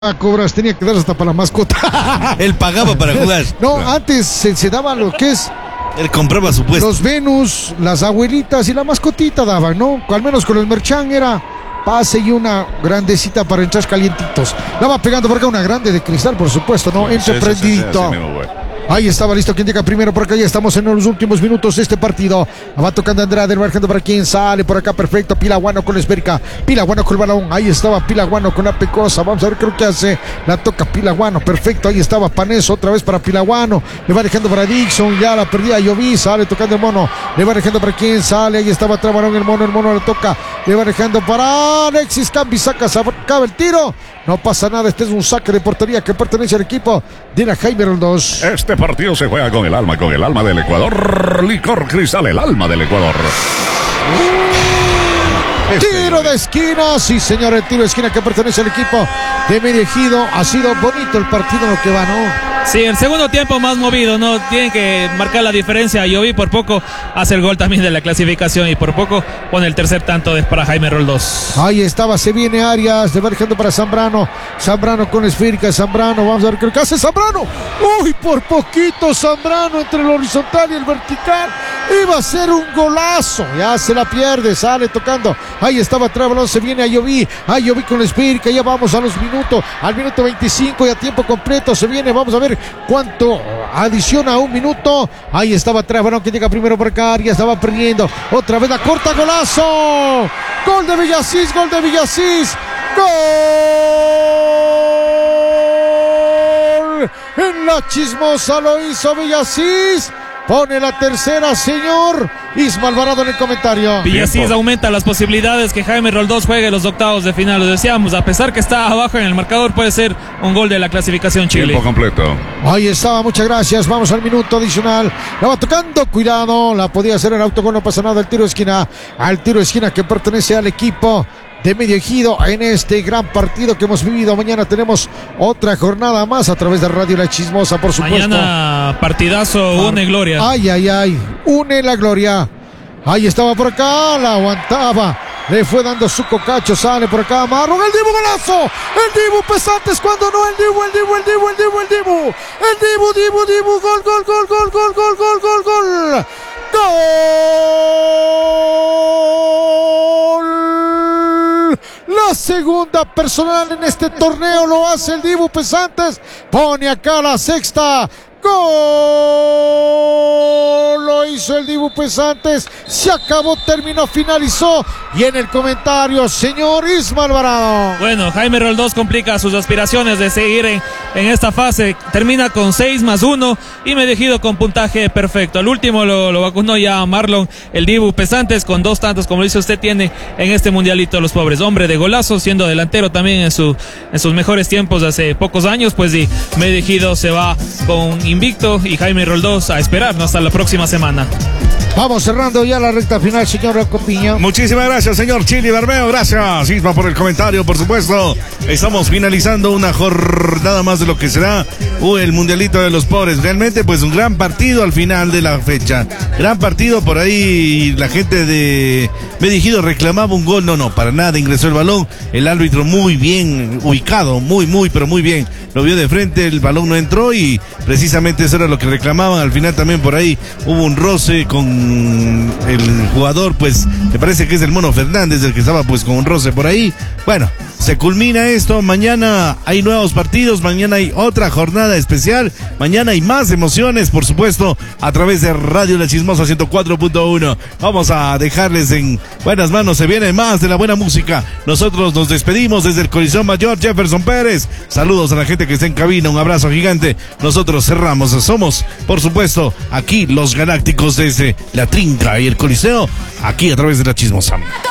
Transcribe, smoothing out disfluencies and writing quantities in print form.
a cobras, tenía que dar hasta para la mascota. Él pagaba para jugar. No, antes se daba lo que es. Él compraba su puesto. Los Venus, las abuelitas y la mascotita daban, ¿no? Al menos con el Merchan era pase y una grandecita para entrar calientitos. La va pegando por acá una grande de cristal, por supuesto, ¿no? Entre prendidito. Ahí estaba listo quien llega primero por acá. Ya estamos en los últimos minutos de este partido. Va tocando Andrade, marcando para quien sale por acá. Perfecto. Pilaguano con la esférica. Pilaguano con el balón. Ahí estaba Pilaguano con la pecosa. Vamos a ver qué es lo que hace. La toca Pilaguano. Perfecto. Ahí estaba Paneso. Otra vez para Pilaguano. Le va dejando para Dixon. Ya la perdía Lloví. Sale tocando el mono. Le va dejando para quien sale. Ahí estaba Trabarón el mono. El mono le toca. Le va dejando para Alexis Cambi. Acaba el tiro. No pasa nada. Este es un saque de portería que pertenece al equipo de la Jaime Roldós. Este partido se juega con el alma del Ecuador. Licor Cristal, el alma del Ecuador. Tiro de esquina, sí señor, el tiro de esquina que pertenece al equipo de Medio Ejido. Ha sido bonito el partido en lo que va, ¿no? Sí, el segundo tiempo más movido, ¿no? Tienen que marcar la diferencia. Lloví por poco hace el gol también de la clasificación y por poco pone el tercer tanto para Jaime Roldós. Ahí estaba, se viene Arias, le va dejando para Zambrano. Zambrano con la esférica, Zambrano, vamos a ver qué hace Zambrano. Uy, por poquito Zambrano entre el horizontal y el vertical. Iba a ser un golazo, ya se la pierde, sale tocando. Ahí estaba Trabalón, se viene a Lloví con la esférica, ya vamos a los minutos, al minuto 25 y a tiempo completo se viene, vamos a ver cuánto adiciona a un minuto. Ahí estaba Trabalón que llega primero por acá, ya estaba perdiendo, otra vez la corta, golazo, gol de Villasís, gol en la Chismosa lo hizo Villasís. Pone la tercera, señor Isma Alvarado en el comentario. Villasís aumenta las posibilidades que Jaime Roldós juegue los octavos de final. Lo decíamos, a pesar que está abajo en el marcador, puede ser un gol de la clasificación Chile. Tiempo completo. Ahí estaba, muchas gracias. Vamos al minuto adicional. La va tocando, cuidado. La podía hacer en autogol, no pasa nada. El tiro de esquina. Al tiro de esquina que pertenece al equipo de Medio Ejido en este gran partido que hemos vivido. Mañana tenemos otra jornada más a través de Radio La Chismosa, por supuesto. Mañana partidazo, une gloria. Ay, une la gloria. Ahí estaba por acá, la aguantaba. Le fue dando su cocacho, sale por acá Marlon, el Dibu, golazo. El Dibu Pesantes, cuando no, el Dibu. Gol. La segunda personal en este torneo lo hace el Dibu Pesantes. Pone acá la sexta. Gol, lo hizo el Dibu Pesantes, se acabó, terminó, finalizó. Y en el comentario, señor Isma Alvarado. Bueno, Jaime Roldós complica sus aspiraciones de seguir en esta fase. Termina con 6+1 y Medio Ejido con puntaje perfecto. Al último lo vacunó ya Marlon, el Dibu Pesantes, con 2 tantos, como dice usted, tiene en este mundialito de los pobres. Hombre de golazo, siendo delantero también en sus mejores tiempos de hace pocos años. Pues sí, Medio Ejido se va con invicto y Jaime Roldós a esperarnos hasta la próxima semana. Vamos cerrando ya la recta final, señor Copiña. Muchísimas gracias, señor Chili Bermeo. Gracias, Isma, por el comentario, por supuesto. Estamos finalizando una jornada más de lo que será el Mundialito de los Pobres. Realmente, pues, un gran partido al final de la fecha. Gran partido, por ahí la gente de Medio Ejido reclamaba un gol. No, para nada, ingresó el balón. El árbitro muy bien ubicado, pero muy bien. Lo vio de frente, el balón no entró y precisamente eso era lo que reclamaban. Al final también por ahí hubo un roce con el jugador, pues me parece que es el Mono Fernández el que estaba pues con un roce por ahí. Bueno, se culmina esto, mañana hay nuevos partidos, mañana hay otra jornada especial, mañana hay más emociones, por supuesto, a través de Radio La Chismosa 104.1. Vamos a dejarles en buenas manos, se viene más de la buena música. Nosotros nos despedimos desde el Coliseo Mayor Jefferson Pérez. Saludos a la gente que está en cabina, un abrazo gigante. Nosotros cerramos, somos, por supuesto, aquí los Galácticos desde La Trinca y el Coliseo, aquí a través de La Chismosa.